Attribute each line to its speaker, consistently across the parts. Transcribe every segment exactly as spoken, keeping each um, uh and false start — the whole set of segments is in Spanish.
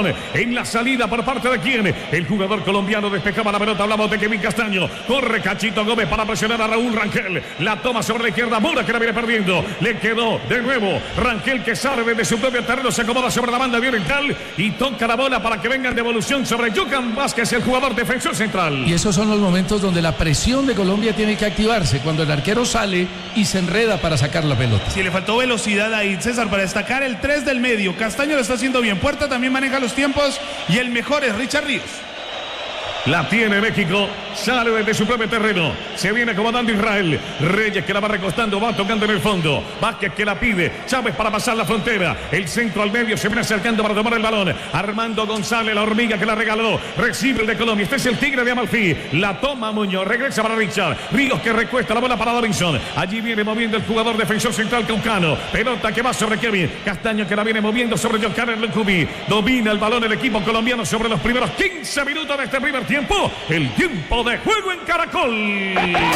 Speaker 1: balón en la salida por parte de quién. El jugador colombiano despejaba la pelota. Hablamos de Kevin Castaño. Corre Cachito Gómez para presionar a Raúl Rangel. La toma sobre la izquierda. Mora que la viene perdiendo. Le quedó de nuevo Rangel, que sale desde su propio terreno. Se acomoda sobre la banda de oriental y toca la bola para que venga en devolución sobre Johan Vázquez, el jugador defensor central.
Speaker 2: Y esos son los momentos donde la presión de Colombia tiene que activarse, cuando el arquero sale y se enreda para sacar la pelota.
Speaker 3: Si le faltó velocidad ahí, César, para destacar el tres del medio. Castaño lo está haciendo bien. Puerta también maneja los tiempos y el mejor es Richard Ríos.
Speaker 1: La tiene México, sale desde su propio terreno, se viene acomodando Israel, Reyes que la va recostando, va tocando en el fondo, Vázquez que la pide, Chávez para pasar la frontera, el centro al medio, se viene acercando para tomar el balón, Armando González, la hormiga que la regaló, recibe el de Colombia, este es el Tigre de Amalfi, la toma Muñoz, regresa para Richard, Ríos que recuesta la bola para Davinson, allí viene moviendo el jugador defensor central caucano, pelota que va sobre Kevin, Castaño que la viene moviendo sobre Giancarlo Lucumí, domina el balón el equipo colombiano sobre los primeros quince minutos de este primer tiempo. Tiempo, el tiempo de juego en Caracol.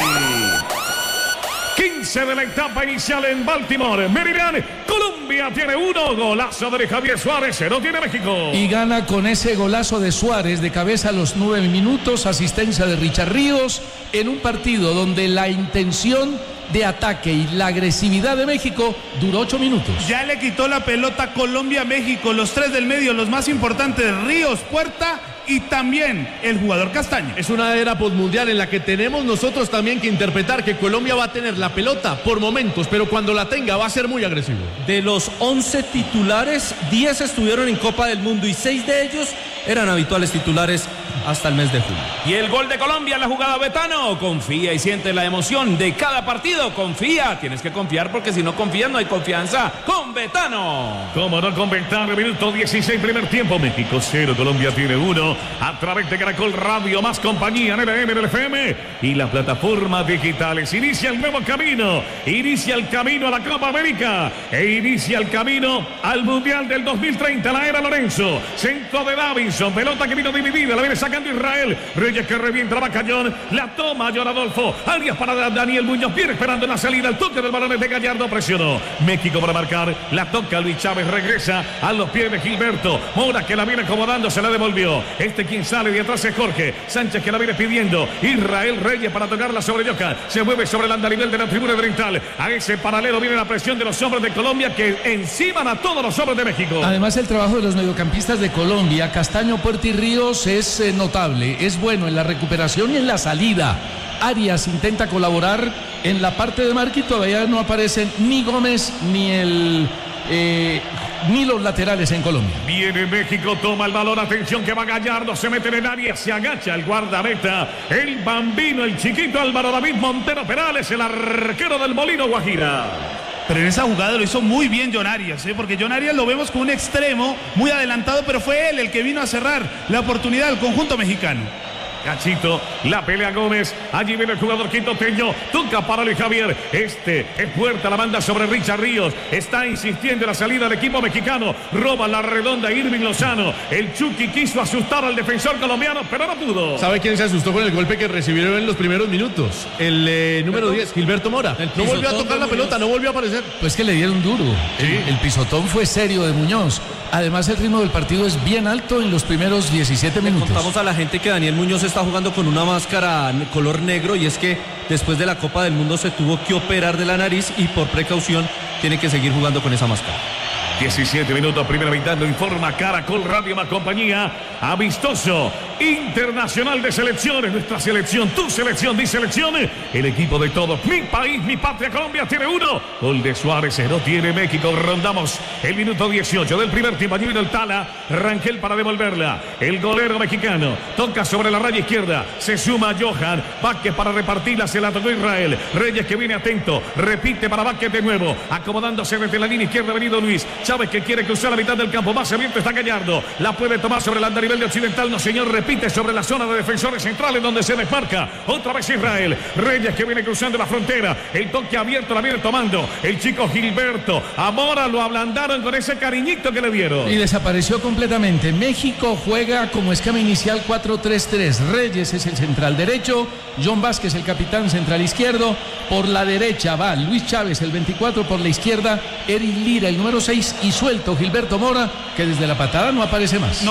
Speaker 1: quince de la etapa inicial en Baltimore, Maryland. Colombia tiene uno, golazo de Javier Suárez, cero tiene México.
Speaker 2: Y gana con ese golazo de Suárez de cabeza a los nueve minutos, asistencia de Richard Ríos, en un partido donde la intención de ataque y la agresividad de México duró ocho minutos.
Speaker 3: Ya le quitó la pelota Colombia a México, los tres del medio, los más importantes, Ríos, Puerta y también el jugador Castaño.
Speaker 4: Es una era postmundial en la que tenemos nosotros también que interpretar que Colombia va a tener la pelota por momentos, pero cuando la tenga va a ser muy agresivo.
Speaker 5: De los once titulares, diez estuvieron en Copa del Mundo y seis de ellos eran habituales titulares hasta el mes de julio.
Speaker 6: Y el gol de Colombia en la jugada Betano. Confía y siente la emoción de cada partido. Confía, tienes que confiar porque si no confías no hay confianza. Con Betano.
Speaker 1: Cómo no, con Betano, minuto dieciséis, primer tiempo. México cero, Colombia tiene uno. A través de Caracol Radio, más compañía en L M, en el F M y las plataformas digitales. Inicia el nuevo camino. Inicia el camino a la Copa América. E inicia el camino al Mundial del dos mil treinta. La era Lorenzo. Centro de Davinson. Pelota que vino dividida. La viene sacando Israel. Reyes que revienta la Bacallón. La toma John Adolfo. Alias para Daniel Muñoz. Viene esperando en la salida. El toque del balón es de Gallardo. Presionó. México para marcar. La toca Luis Chávez. Regresa a los pies de Gilberto. Mora que la viene acomodando. Se la devolvió. Este quien sale de atrás es Jorge Sánchez que la viene pidiendo. Israel Reyes para tocarla sobre Yoka. Se mueve sobre el andarivel de la tribuna oriental. A ese paralelo viene la presión de los hombres de Colombia que enciman a todos los hombres de México.
Speaker 2: Además el trabajo de los mediocampistas de Colombia, Castaño, Puerta y Ríos, es eh, notable. Es bueno en la recuperación y en la salida. Arias intenta colaborar en la parte de marca y todavía no aparecen ni Gómez ni el... Eh, ni los laterales en Colombia.
Speaker 1: Viene México, toma el balón, atención que va Gallardo, se mete en el área, se agacha el guardameta, el bambino, el chiquito Álvaro David Montero Perales, el arquero del Molino Guajira.
Speaker 3: Pero en esa jugada lo hizo muy bien John Arias, ¿eh? Porque John Arias lo vemos con un extremo muy adelantado, pero fue él el que vino a cerrar la oportunidad del conjunto mexicano.
Speaker 1: Cachito, la pelea Gómez, allí viene el jugador quintoteño, toca para Luis Javier, este es Puerta, la manda sobre Richard Ríos, está insistiendo en la salida del equipo mexicano, roba la redonda Irving Lozano, el Chucky quiso asustar al defensor colombiano, pero no pudo.
Speaker 4: ¿Sabe quién se asustó con el golpe que recibieron en los primeros minutos? El eh, número diez, Gilberto Mora. No volvió a tocar la pelota, no volvió a aparecer.
Speaker 2: Pues que le dieron duro.
Speaker 4: Sí.
Speaker 2: El, el pisotón fue serio de Muñoz. Además el ritmo del partido es bien alto en los primeros diecisiete minutos.
Speaker 5: Le contamos a la gente que Daniel Muñoz está jugando con una máscara color negro y es que después de la Copa del Mundo se tuvo que operar de la nariz y por precaución tiene que seguir jugando con esa máscara.
Speaker 1: diecisiete minutos, primera mitad, lo informa Caracol Radio más compañía. Amistoso internacional de selecciones, nuestra selección, tu selección, mi selección, el equipo de todos, mi país, mi patria. Colombia tiene uno, gol de Suárez, cero tiene México. Rondamos el minuto dieciocho del primer tiempo. Allí vino el Tala, Rangel para devolverla, el golero mexicano toca sobre la raya izquierda, se suma Johan Vázquez para repartirla, se la tocó Israel Reyes que viene atento, repite para Vázquez de nuevo, acomodándose desde la línea izquierda, venido Luis Chávez que quiere cruzar la mitad del campo, más abierto está Gallardo, la puede tomar sobre el andarivel de Occidental, no señor, repite sobre la zona de defensores centrales donde se desmarca, otra vez Israel Reyes que viene cruzando la frontera, el toque abierto la viene tomando el chico Gilberto, a Mora lo ablandaron con ese cariñito que le dieron.
Speaker 2: Y desapareció completamente. México juega como esquema inicial cuatro tres tres, Reyes es el central derecho, John Vázquez el capitán central izquierdo, por la derecha va Luis Chávez el veinticuatro, por la izquierda Eric Lira el número seis y suelto Gilberto Mora que desde la patada no aparece más.